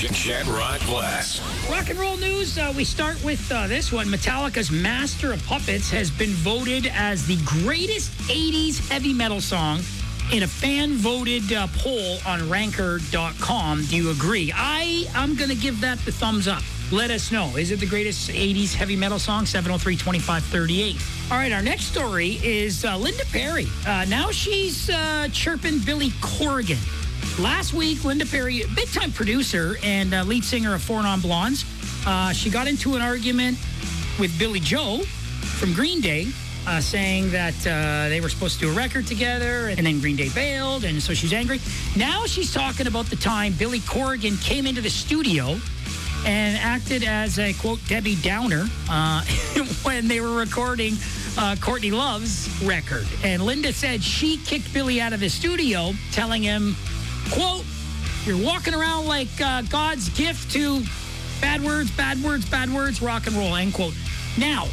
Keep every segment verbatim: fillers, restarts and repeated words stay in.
Jet Rock Blast. Rock and roll news. Uh, we start with uh, this one. Metallica's Master of Puppets has been voted as the greatest eighties heavy metal song in a fan-voted uh, poll on ranker dot com. Do you agree? I, I'm going to give that the thumbs up. Let us know. Is it the greatest eighties heavy metal song? seven oh three, twenty-five thirty-eight. All right, our next story is uh, Linda Perry. Uh, now she's uh, chirping Billy Corgan. Last week, Linda Perry, big-time producer and uh, lead singer of Four Non Blondes, uh, she got into an argument with Billy Joe from Green Day, uh, saying that uh, they were supposed to do a record together, and then Green Day bailed, and so she's angry. Now she's talking about the time Billy Corgan came into the studio and acted as a, quote, Debbie Downer uh, when they were recording uh, Courtney Love's record. And Linda said she kicked Billy out of the studio, telling him, quote, "You're walking around like uh, God's gift to bad words, bad words, bad words, rock and roll," end quote. Now,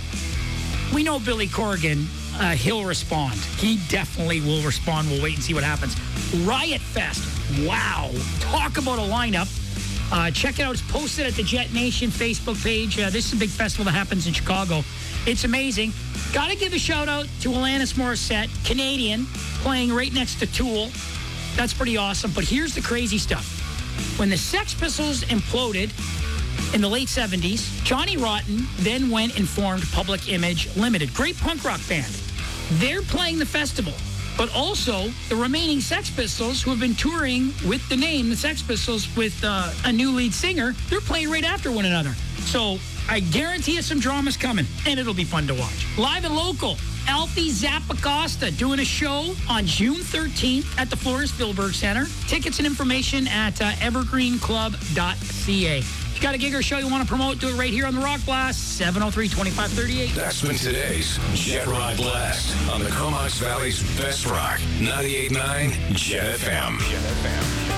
we know Billy Corgan, uh, he'll respond. He definitely will respond. We'll wait and see what happens. Riot Fest. Wow. Talk about a lineup. Uh, check it out. It's posted at the Jet Nation Facebook page. Uh, this is a big festival that happens in Chicago. It's amazing. Got to give a shout out to Alanis Morissette, Canadian, playing right next to Tool. That's pretty awesome. But here's the crazy stuff. When the Sex Pistols imploded in the late seventies, Johnny Rotten then went and formed Public Image Limited. Great punk rock band. They're playing the festival. But also, the remaining Sex Pistols, who have been touring with the name, the Sex Pistols, with uh, a new lead singer, they're playing right after one another. So I guarantee you some drama's coming, and it'll be fun to watch. Live and local, Alfie Zappacosta doing a show on June thirteenth at the Flores Filberg Center. Tickets and information at uh, evergreen club dot c a. If you got a gig or show you want to promote, do it right here on the Rock Blast, seven oh three, twenty-five thirty-eight. That's been today's Jet Rock Blast on the Comox Valley's best rock, ninety-eight point nine Jet F M. Jet F M.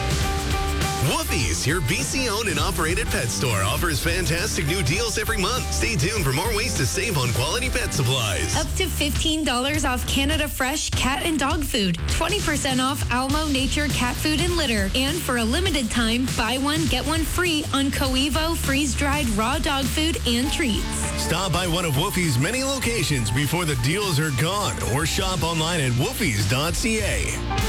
Woofie's, your B C-owned and operated pet store, offers fantastic new deals every month. Stay tuned for more ways to save on quality pet supplies. Up to fifteen dollars off Canada Fresh cat and dog food. twenty percent off Almo Nature cat food and litter. And for a limited time, buy one, get one free on Coevo freeze-dried raw dog food and treats. Stop by one of Woofie's many locations before the deals are gone, or shop online at woofies dot c a.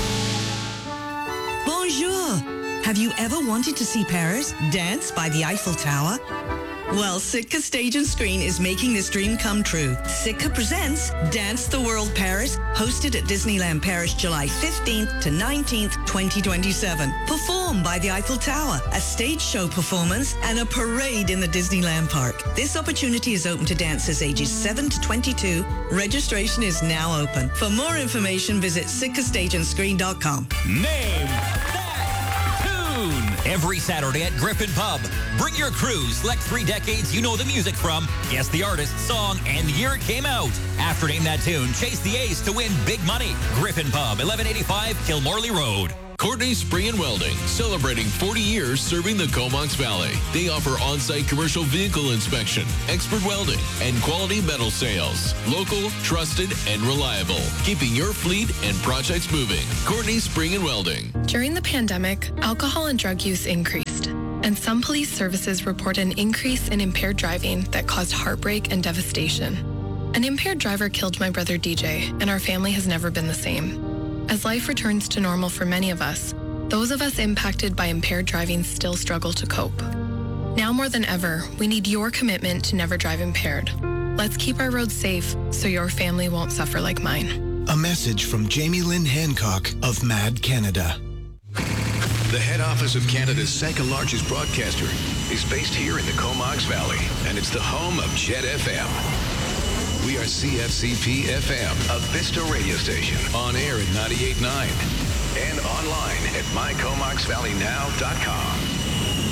Bonjour. Have you ever wanted to see Paris dance by the Eiffel Tower? Well, Sitka Stage and Screen is making this dream come true. Sitka presents Dance the World Paris, hosted at Disneyland Paris July fifteenth to nineteenth, twenty twenty-seven. Performed by the Eiffel Tower, a stage show performance, and a parade in the Disneyland Park. This opportunity is open to dancers ages seven to twenty-two. Registration is now open. For more information, visit sitka stage and screen dot com. Name every Saturday at Griffin Pub. Bring your crew, select three decades you know the music from, guess the artist, song, and the year it came out. After Name That Tune, chase the ace to win big money. Griffin Pub, eleven eighty-five Kilmorley Road. Courtney Spring and Welding, celebrating forty years serving the Comox Valley. They offer on-site commercial vehicle inspection, expert welding, and quality metal sales. Local, trusted, and reliable. Keeping your fleet and projects moving. Courtney Spring and Welding. During the pandemic, alcohol and drug use increased, and some police services report an increase in impaired driving that caused heartbreak and devastation. An impaired driver killed my brother D J, and our family has never been the same. As life returns to normal for many of us, those of us impacted by impaired driving still struggle to cope. Now more than ever, we need your commitment to never drive impaired. Let's keep our roads safe so your family won't suffer like mine. A message from Jamie Lynn Hancock of Mad Canada. The head office of Canada's second largest broadcaster is based here in the Comox Valley, and it's the home of Jet F M. We are C F C P F M, a Vista radio station, on air at ninety-eight point nine and online at my comox valley now dot com.